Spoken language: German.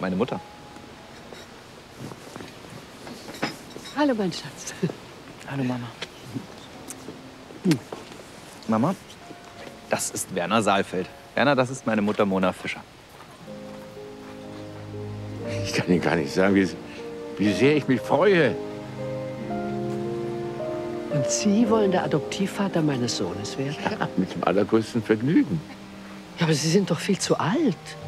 meine Mutter. Hallo, mein Schatz. Hallo, Mama. Mama, das ist Werner Saalfeld. Werner, das ist meine Mutter Mona Fischer. Ich kann Ihnen gar nicht sagen, wie sehr ich mich freue. Und Sie wollen der Adoptivvater meines Sohnes werden? Ja, mit dem allergrößten Vergnügen. Ja, aber Sie sind doch viel zu alt.